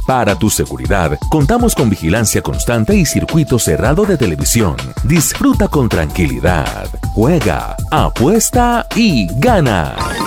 Para tu seguridad, contamos con vigilancia constante y circuito cerrado de televisión. Disfruta con tranquilidad. Juega, apuesta y gana.